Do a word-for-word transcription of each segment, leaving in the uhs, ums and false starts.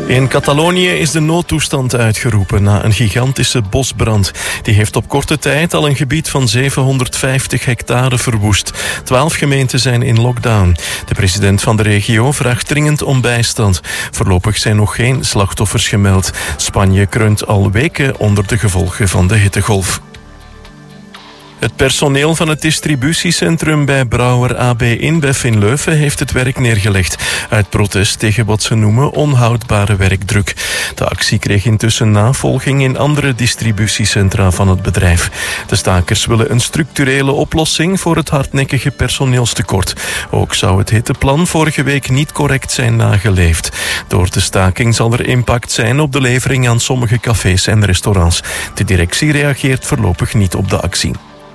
In Catalonië is de noodtoestand uitgeroepen na een gigantische bosbrand. Die heeft op korte tijd al een gebied van zevenhonderdvijftig hectare verwoest. Twaalf gemeenten zijn in lockdown. De president van de regio vraagt dringend om bijstand. Voorlopig zijn nog geen slachtoffers gemeld. Spanje kreunt al weken onder de gevolgen van de hittegolf. Het personeel van het distributiecentrum bij brouwer A B InBev in Leuven heeft het werk neergelegd uit protest tegen wat ze noemen onhoudbare werkdruk. De actie kreeg intussen navolging in andere distributiecentra van het bedrijf. De stakers willen een structurele oplossing voor het hardnekkige personeelstekort. Ook zou het hitteplan vorige week niet correct zijn nageleefd. Door de staking zal er impact zijn op de levering aan sommige cafés en restaurants. De directie reageert voorlopig niet op de actie.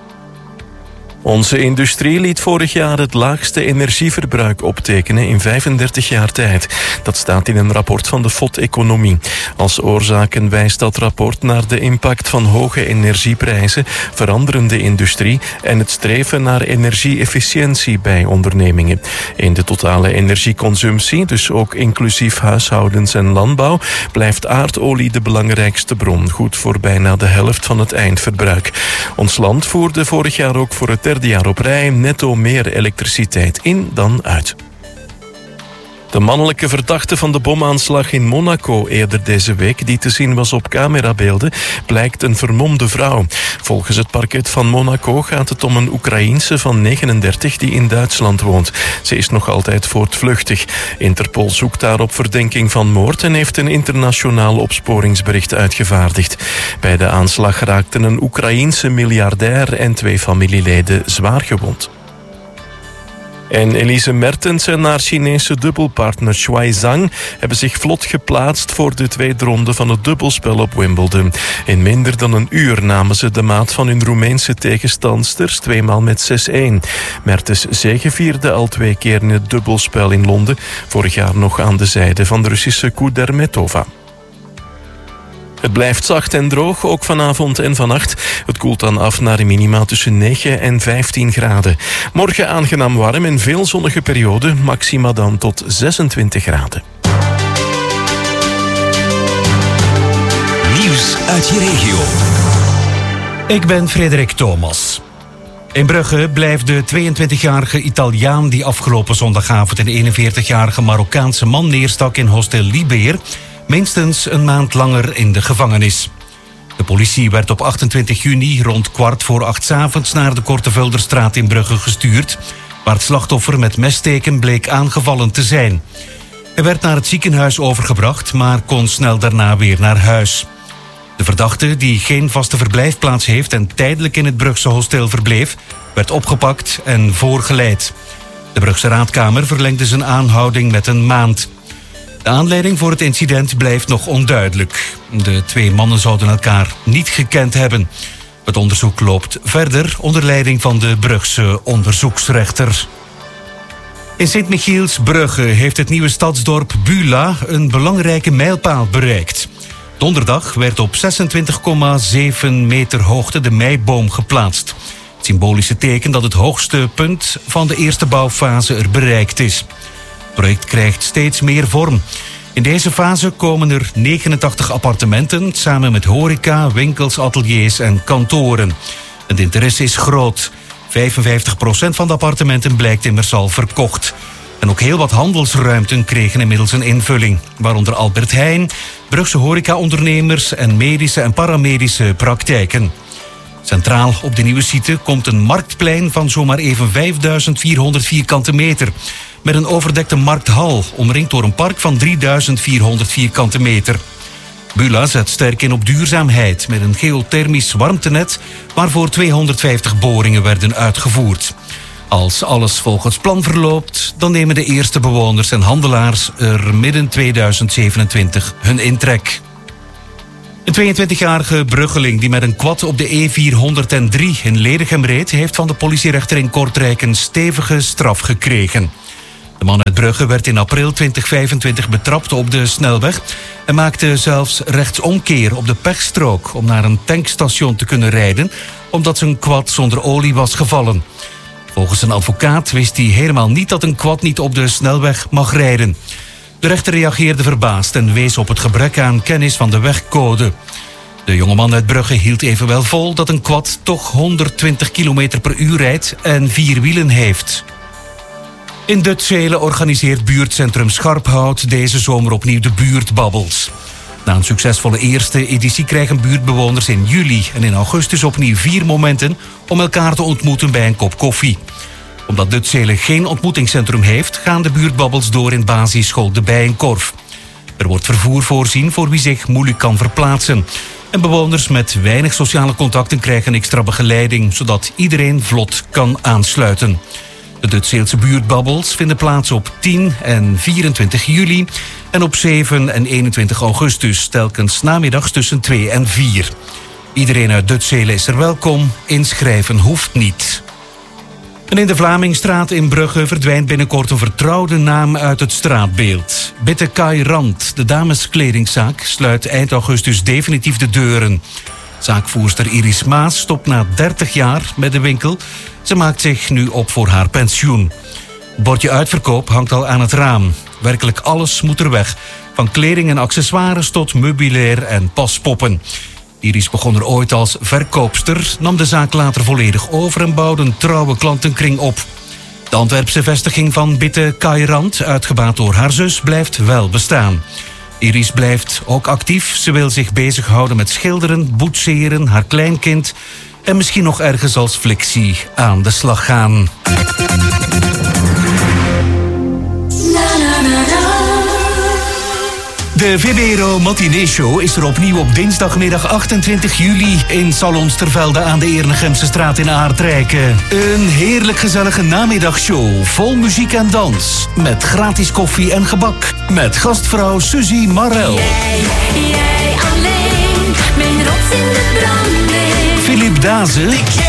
Onze industrie liet vorig jaar het laagste energieverbruik optekenen in vijfendertig jaar tijd. Dat staat in een rapport van de F O D-economie. Als oorzaken wijst dat rapport naar de impact van hoge energieprijzen, veranderende industrie en het streven naar energie-efficiëntie bij ondernemingen. In de totale energieconsumptie, dus ook inclusief huishoudens en landbouw, blijft aardolie de belangrijkste bron, goed voor bijna de helft van het eindverbruik. Ons land voerde vorig jaar ook voor het derde jaar op rij netto meer elektriciteit in dan uit. De mannelijke verdachte van de bomaanslag in Monaco eerder deze week, die te zien was op camerabeelden, blijkt een vermomde vrouw. Volgens het parket van Monaco gaat het om een Oekraïense van negenendertig die in Duitsland woont. Ze is nog altijd voortvluchtig. Interpol zoekt daar op verdenking van moord en heeft een internationaal opsporingsbericht uitgevaardigd. Bij de aanslag raakten een Oekraïense miljardair en twee familieleden zwaar gewond. En Elise Mertens en haar Chinese dubbelpartner Shuai Zhang hebben zich vlot geplaatst voor de tweede ronde van het dubbelspel op Wimbledon. In minder dan een uur namen ze de maat van hun Roemeense tegenstandsters, tweemaal met zes-een. Mertens zegevierde al twee keer in het dubbelspel in Londen, vorig jaar nog aan de zijde van de Russische Kudermetova. Het blijft zacht en droog, ook vanavond en vannacht. Het koelt dan af naar een minima tussen negen en vijftien graden. Morgen aangenaam warm en veel zonnige periode, maxima dan tot zesentwintig graden. Nieuws uit je regio. Ik ben Frederik Thomas. In Brugge blijft de tweeëntwintigjarige Italiaan die afgelopen zondagavond een eenenveertigjarige Marokkaanse man neerstak in hostel Libeer minstens een maand langer in de gevangenis. De politie werd op achtentwintig juni rond kwart voor acht 's avonds naar de Kortevulderstraat in Brugge gestuurd, waar het slachtoffer met messteken bleek aangevallen te zijn. Hij werd naar het ziekenhuis overgebracht, maar kon snel daarna weer naar huis. De verdachte, die geen vaste verblijfplaats heeft en tijdelijk in het Brugse hostel verbleef, werd opgepakt en voorgeleid. De Brugse Raadkamer verlengde zijn aanhouding met een maand. De aanleiding voor het incident blijft nog onduidelijk. De twee mannen zouden elkaar niet gekend hebben. Het onderzoek loopt verder onder leiding van de Brugse onderzoeksrechter. In Sint-Michiels-Brugge heeft het nieuwe stadsdorp Bula een belangrijke mijlpaal bereikt. Donderdag werd op zesentwintig komma zeven meter hoogte de meiboom geplaatst. Het symbolische teken dat het hoogste punt van de eerste bouwfase er bereikt is. Het project krijgt steeds meer vorm. In deze fase komen er negenentachtig appartementen, samen met horeca, winkels, ateliers en kantoren. Het interesse is groot. vijfenvijftig procent van de appartementen blijkt immers al verkocht. En ook heel wat handelsruimten kregen inmiddels een invulling. Waaronder Albert Heijn, Brugse horecaondernemers en medische en paramedische praktijken. Centraal op de nieuwe site komt een marktplein van zomaar even vijfduizend vierhonderd vierkante meter. Met een overdekte markthal, omringd door een park van drieduizend vierhonderd vierkante meter. Bula zet sterk in op duurzaamheid met een geothermisch warmtenet waarvoor tweehonderdvijftig boringen werden uitgevoerd. Als alles volgens plan verloopt, dan nemen de eerste bewoners en handelaars er midden tweeduizend zevenentwintig hun intrek. Een tweeëntwintigjarige bruggeling die met een quad op de E vierhonderddrie in Ledegem reed, heeft van de politierechter in Kortrijk een stevige straf gekregen. De man uit Brugge werd in april twintig vijfentwintig betrapt op de snelweg en maakte zelfs rechtsomkeer op de pechstrook om naar een tankstation te kunnen rijden, omdat zijn quad zonder olie was gevallen. Volgens een advocaat wist hij helemaal niet dat een quad niet op de snelweg mag rijden. De rechter reageerde verbaasd en wees op het gebrek aan kennis van de wegcode. De jongeman uit Brugge hield evenwel vol dat een quad toch honderdtwintig kilometer per uur rijdt en vier wielen heeft. In Dutzelen organiseert buurtcentrum Scharphout deze zomer opnieuw de buurtbabbels. Na een succesvolle eerste editie krijgen buurtbewoners in juli en in augustus opnieuw vier momenten om elkaar te ontmoeten bij een kop koffie. Omdat Dutzelen geen ontmoetingscentrum heeft, gaan de buurtbabbels door in basisschool De Bijenkorf. Er wordt vervoer voorzien voor wie zich moeilijk kan verplaatsen. En bewoners met weinig sociale contacten krijgen extra begeleiding, zodat iedereen vlot kan aansluiten. De Dutzeelse buurtbabbels vinden plaats op tien en vierentwintig juli en op zeven en eenentwintig augustus, telkens namiddags tussen twee en vier. Iedereen uit Dutzelen is er welkom, inschrijven hoeft niet. En in de Vlamingstraat in Brugge verdwijnt binnenkort een vertrouwde naam uit het straatbeeld. Bitte Kai Rand, de dameskledingzaak, sluit eind augustus definitief de deuren. Zaakvoerster Iris Maas stopt na dertig jaar met de winkel. Ze maakt zich nu op voor haar pensioen. Het bordje uitverkoop hangt al aan het raam. Werkelijk alles moet er weg. Van kleding en accessoires tot meubilair en paspoppen. Iris begon er ooit als verkoopster, nam de zaak later volledig over en bouwde een trouwe klantenkring op. De Antwerpse vestiging van Bitte Kai Rand, uitgebaat door haar zus, blijft wel bestaan. Iris blijft ook actief. Ze wil zich bezighouden met schilderen, boetseren, haar kleinkind en misschien nog ergens als Flixie aan de slag gaan. De V B R O Matinee Show is er opnieuw op dinsdagmiddag achtentwintig juli in Salons Tervelde aan de Ernegemse straat in Aardrijken. Een heerlijk gezellige namiddagshow vol muziek en dans. Met gratis koffie en gebak. Met gastvrouw Suzy Marel. Jij, jij alleen, mijn rots in de branding. Philip Dazen.